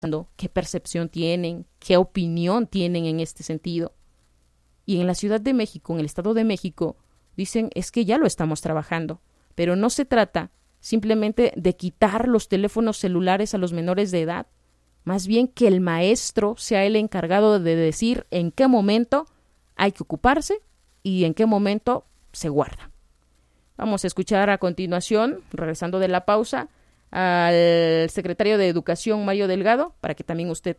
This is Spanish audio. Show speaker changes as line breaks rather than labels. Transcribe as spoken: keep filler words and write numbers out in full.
qué percepción tienen, qué opinión tienen en este sentido. Y en la Ciudad de México, en el Estado de México, dicen es que ya lo estamos trabajando, pero no se trata simplemente de quitar los teléfonos celulares a los menores de edad, más bien que el maestro sea el encargado de decir en qué momento hay que ocuparse y en qué momento se guarda. Vamos a escuchar a continuación, regresando de la pausa, al secretario de Educación, Mario Delgado, para que también usted